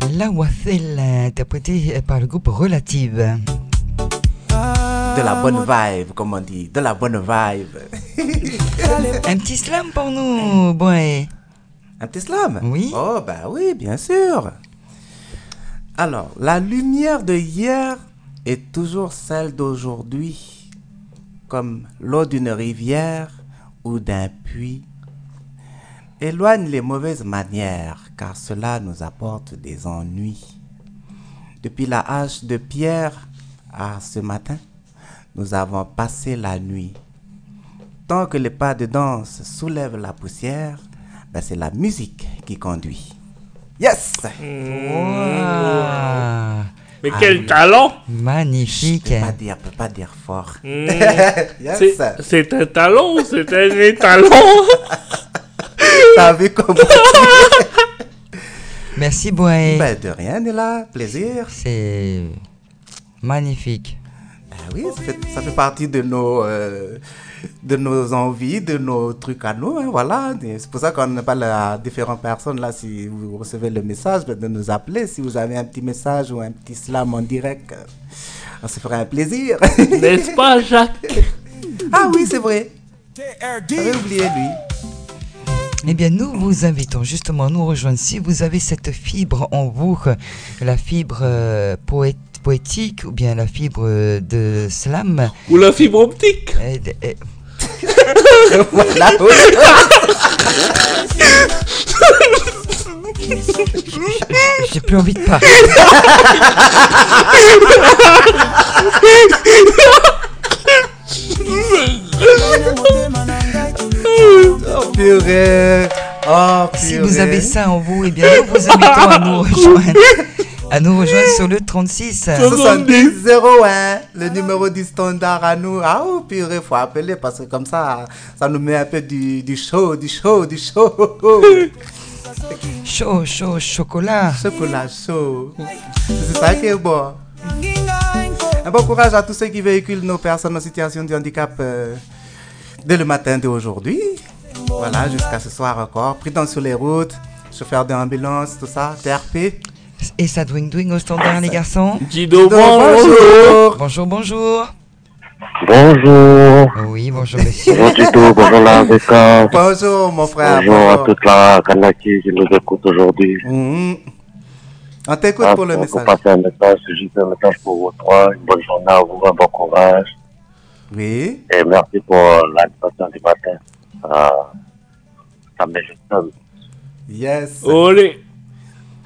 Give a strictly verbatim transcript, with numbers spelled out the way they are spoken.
La Waffle, interprétée par le groupe Relative. De la bonne vibe, comme on dit, de la bonne vibe. Un petit slam pour nous, boy. Un petit slam? Oui. Oh, bah oui, bien sûr. Alors, la lumière de hier est toujours celle d'aujourd'hui, comme l'eau d'une rivière ou d'un puits. Éloigne les mauvaises manières, car cela nous apporte des ennuis. Depuis la hache de pierre à ce matin, nous avons passé la nuit. Tant que les pas de danse soulèvent la poussière, ben c'est la musique qui conduit. Yes! Wow. Mais quel ah, talent! Magnifique! Je peux pas dire, peux pas dire fort. Mmh. Yes. c'est, c'est un talent ou c'est un talent? T'as vu comment? Merci, boy. Ben, de rien, Nila. Plaisir. C'est magnifique. Ben oui, ça fait, ça fait partie de nos, euh, de nos envies, de nos trucs à nous. Hein, voilà. Et c'est pour ça qu'on parle à différentes personnes. Là, si vous recevez le message, de nous appeler. Si vous avez un petit message ou un petit slam en direct, on se fera un plaisir. N'est-ce pas, Jacques? Ah oui, c'est vrai. J'avais oublié lui. Eh bien, nous vous invitons justement à nous rejoindre. Si vous avez cette fibre en vous, la fibre euh, poète, poétique ou bien la fibre euh, de slam. Ou la fibre optique. Eh, eh. Voilà. J'ai plus envie de parler. Oh purée. Oh purée. Si vous avez ça en vous, eh bien nous vous invitons à nous rejoindre. À nous rejoindre sur le trente-six soixante-dix zéro un, le numéro du standard à nous. Ah oh purée, faut appeler parce que comme ça, ça nous met un peu du, du chaud, du chaud, du chaud. Chaud, chaud, chocolat. Chocolat chaud. C'est ça qui est bon. Un bon courage à tous ceux qui véhiculent nos personnes en situation de handicap euh, dès le matin d'aujourd'hui. Voilà, jusqu'à ce soir encore. Prudents sur les routes, chauffeurs d'ambulance, tout ça, T R P. Et ça dwing dwing au standard, les garçons. Dido, bonjour. Bonjour, bonjour. Bonjour. Oui, bonjour, monsieur. Bonjour, Dido, bonjour, la Béca. Bonjour, mon frère. Bonjour, bonjour à toute la Kanaki qui nous écoute aujourd'hui. Mmh. On t'écoute ah, pour le message. Pour passer un message, c'est juste un message pour vous trois. Une bonne journée à vous, un bon courage. Oui. Et merci pour l'animation du matin. Euh, ça me met juste. Yes. Olé.